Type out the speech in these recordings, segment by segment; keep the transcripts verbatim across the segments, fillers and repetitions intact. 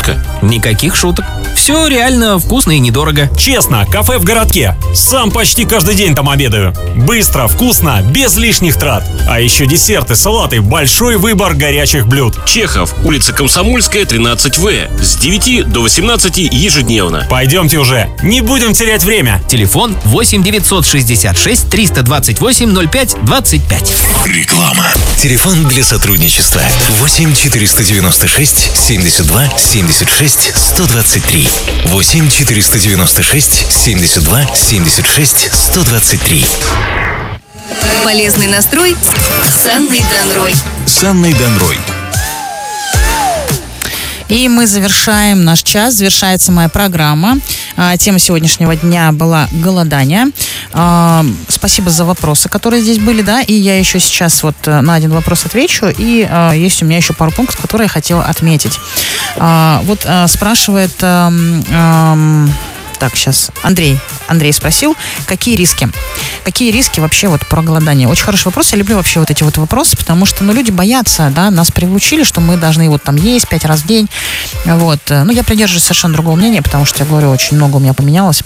Никаких шуток. Все реально вкусно и недорого. Честно, кафе в городке. Сам почти каждый день там обедаю. Быстро, вкусно, без лишних трат. А еще десерты, салаты, большой выбор горячих блюд. Чехов, улица Комсомольская, тринадцать вэ. С девяти до восемнадцати ежедневно. Пойдемте уже, не будем терять время. Телефон восемь девятьсот шестьдесят шесть триста двадцать восемь ноль пять двадцать пять. Реклама. Телефон для сотрудничества восемь четыреста девяносто шесть семьдесят два семьдесят шесть сто двадцать три. восемь четыреста девяносто шесть семьдесят два семьдесят шесть сто двадцать три. Полезный настрой с Анной Данрой. С Анной Данрой. И мы завершаем наш час, завершается моя программа. А, тема сегодняшнего дня была голодание. А, спасибо за вопросы, которые здесь были, да, и я еще сейчас вот на один вопрос отвечу, и а, есть у меня еще пару пунктов, которые я хотела отметить. А, вот а, спрашивает... А, а, Так, сейчас Андрей. Андрей спросил, какие риски? Какие риски вообще вот про голодание? Очень хороший вопрос. Я люблю вообще вот эти вот вопросы, потому что, ну, люди боятся, да, нас приучили, что мы должны вот там есть пять раз в день. Вот. Ну, я придерживаюсь совершенно другого мнения, потому что, я говорю, очень много у меня поменялось.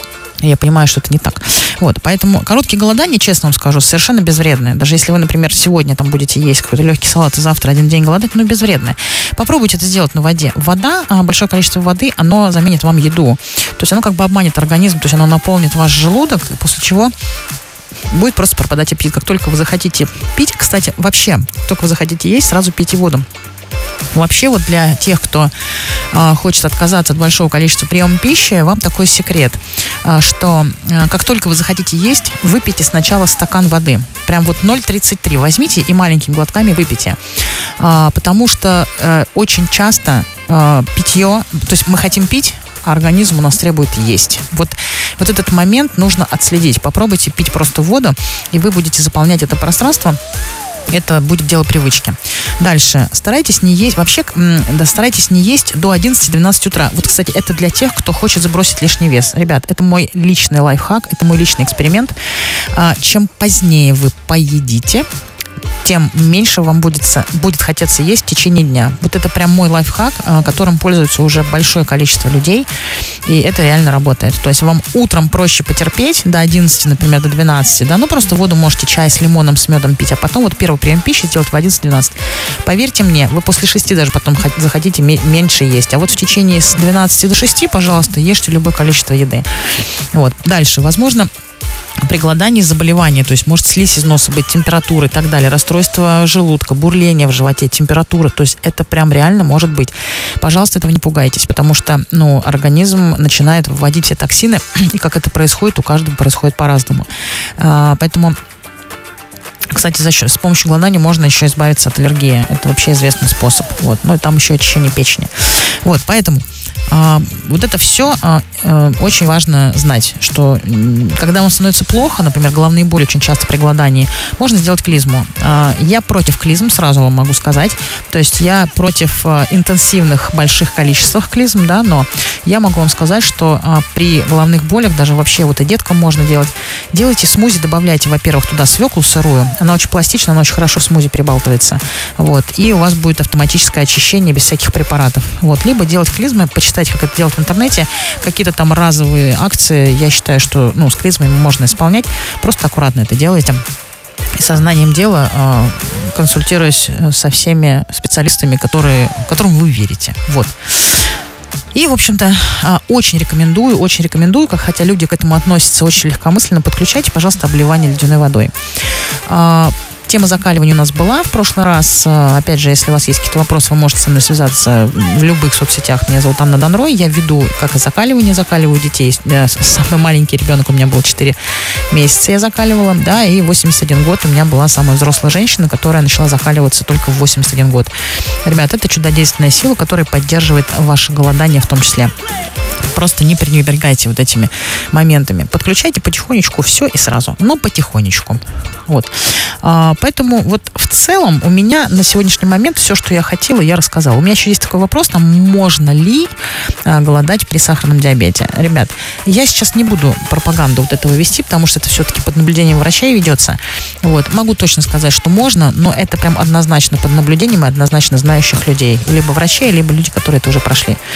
Я понимаю, что это не так. Вот, поэтому короткие голодания, честно вам скажу, совершенно безвредные. Даже если вы, например, сегодня там будете есть какой-то легкий салат, и завтра один день голодать, ну, безвредные. Попробуйте это сделать на воде. Вода, большое количество воды, оно заменит вам еду. То есть оно как бы обманет организм, то есть оно наполнит ваш желудок, после чего будет просто пропадать аппетит. Как только вы захотите пить, кстати, вообще, как только вы захотите есть, сразу пейте воду. Вообще вот для тех, кто э, хочет отказаться от большого количества приема пищи, вам такой секрет, э, что э, как только вы захотите есть, выпейте сначала стакан воды. Прям вот ноль целых тридцать три возьмите и маленькими глотками выпейте. Э, потому что э, очень часто э, питье, то есть мы хотим пить, а организм у нас требует есть. Вот, вот этот момент нужно отследить. Попробуйте пить просто воду, и вы будете заполнять это пространство. Это будет дело привычки. Дальше. Старайтесь не есть, вообще, да, старайтесь не есть до одиннадцати-двенадцати утра. Вот, кстати, это для тех, кто хочет забросить лишний вес. Ребят, это мой личный лайфхак, это мой личный эксперимент. Чем позднее вы поедите, тем меньше вам будет, будет хотеться есть в течение дня. Вот это прям мой лайфхак, которым пользуется уже большое количество людей, и это реально работает. То есть вам утром проще потерпеть до одиннадцати, например, до двенадцати, да, ну просто воду можете чай с лимоном, с медом пить, а потом вот первый прием пищи делать в одиннадцать-двенадцать. Поверьте мне, вы после шести даже потом захотите меньше есть, а вот в течение с двенадцати до шести, пожалуйста, ешьте любое количество еды. Вот. Дальше, возможно, при голодании заболевания, то есть может слизь из носа быть, температура и так далее, расстройство желудка, бурление в животе, температура, то есть это прям реально может быть. Пожалуйста, этого не пугайтесь, потому что, ну, организм начинает вводить все токсины, и как это происходит, у каждого происходит по-разному. А, поэтому... Кстати, за счет, с помощью голодания можно еще избавиться от аллергии. Это вообще известный способ. Вот. Ну и там еще очищение печени. Вот, поэтому а, вот это все а, а, очень важно знать, что когда вам становится плохо, например, головные боли очень часто при голодании, можно сделать клизму. А, я против клизм, сразу вам могу сказать. То есть я против а, интенсивных больших количествах клизм, да, но я могу вам сказать, что а, при головных болях, даже вообще вот и деткам можно делать, делайте смузи, добавляйте, во-первых, туда свеклу сырую. Она очень пластична, она очень хорошо в смузи прибалтывается. Вот. И у вас будет автоматическое очищение без всяких препаратов. Вот. Либо делать клизмы, почитать, как это делать в интернете. Какие-то там разовые акции, я считаю, что, ну, с клизмами можно исполнять. Просто аккуратно это делайте. И сознанием дела э, консультируясь со всеми специалистами, которые, которым вы верите. Вот. И, в общем-то, очень рекомендую, очень рекомендую, как хотя люди к этому относятся очень легкомысленно, подключайте, пожалуйста, обливание ледяной водой. Тема закаливания у нас была в прошлый раз. Опять же, если у вас есть какие-то вопросы, вы можете со мной связаться в любых соцсетях. Меня зовут Анна Данрой. Я веду как и закаливание, закаливаю детей. Самый маленький ребенок у меня был четыре месяца, я закаливала. Да, и восемьдесят один год у меня была самая взрослая женщина, которая начала закаливаться только в восемьдесят один год. Ребят, это чудодейственная сила, которая поддерживает ваше голодание в том числе. Просто не пренебрегайте вот этими моментами. Подключайте потихонечку все и сразу. Но потихонечку. Вот. А, поэтому вот в целом у меня на сегодняшний момент все, что я хотела, я рассказала. У меня еще есть такой вопрос, там, можно ли а, голодать при сахарном диабете. Ребят, я сейчас не буду пропаганду вот этого вести, потому что это все-таки под наблюдением врачей ведется. Вот. Могу точно сказать, что можно, но это прям однозначно под наблюдением и однозначно знающих людей. Либо врачей, либо люди, которые это уже прошли.